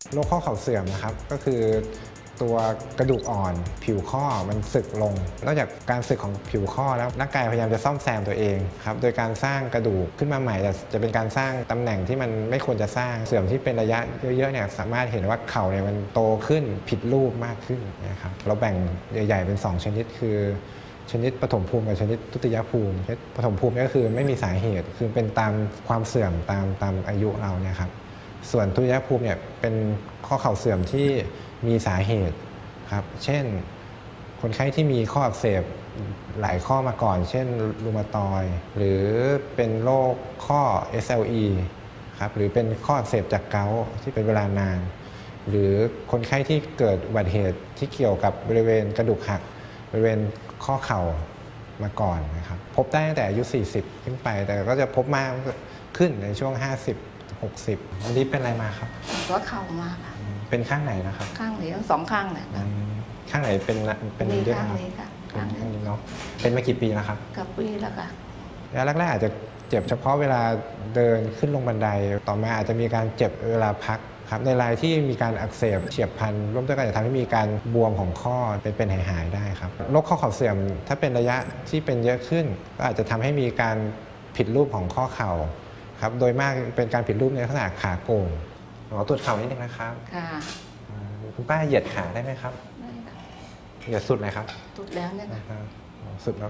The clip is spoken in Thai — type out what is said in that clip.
โรคข้อเข่าเสื่อมนะครับก็คือตัวกระดูกอ่อนผิวข้อมันสึกลงนอกจากการสึกของผิวข้อแล้วร่างกายพยายามจะซ่อมแซมตัวเองครับโดยการสร้างกระดูกขึ้นมาใหม่จะเป็นการสร้างตำแหน่งที่มันไม่ควรจะสร้างเสื่อมที่เป็นระยะเยอะๆเนี่ยสามารถเห็นว่าเข่าเนี่ยมันโตขึ้นผิดรูปมากขึ้นนะครับเราแบ่งใหญ่ๆเป็น2ชนิดคือชนิดปฐมภูมิกับชนิดทุติยภูมิชนิดปฐมภูมิก็คือไม่มีสาเหตุคือเป็นตามความเสื่อมตามอายุเราเนี่ยครับส่วนทุติยภูมิเนี่ยเป็นข้อเข่าเสื่อมที่มีสาเหตุครับเช่นคนไข้ที่มีข้ออักเสบหลายข้อมาก่อนเช่นรูมาตอยด์หรือเป็นโรคข้อ SLE ครับหรือเป็นข้ออักเสบจากเกาต์ที่เป็นเวลานานหรือคนไข้ที่เกิดอุบัติเหตุที่เกี่ยวกับบริเวณกระดูกหักบริเวณข้อเข่ามาก่อนนะครับพบได้ตั้งแต่อายุ40ขึ้นไปแต่ก็จะพบมากขึ้นในช่วง50-60วันนี้เป็นอะไรมาครับหัวเข่ามาค่ะเป็นข้างไหนนะครับข้างนี้ทั้ง2ข้างเลยค่ะข้างไหนเป็นเรื่องข้างนี้ค่ะข้างนี้เนาะเป็นมากี่ปีแล้วครับกับปีแล้วค่ะแล้วแรกๆอาจจะเจ็บเฉพาะเวลาเดินขึ้นลงบันไดต่อมาอาจจะมีการเจ็บเวลาพักครับในรายที่มีการอักเสบเฉียบพลันร่วมด้วยกันจะทำให้มีการบวมของข้อเป็นหายได้ครับโรคข้อเข่าเสื่อมถ้าเป็นระยะที่เป็นเยอะขึ้นก็อาจจะทำให้มีการผิดรูปของข้อเข่าครับโดยมากเป็นการผิดรูปในลักษณะขาโก่งตรวจเข่านิดนึงนะครับค่ะคุณป้าเหยียดขาได้ไหมครับได้ค่ะเหยียดสุดเลยครับสุดแล้วเนี่ยค่ะสุดแล้ว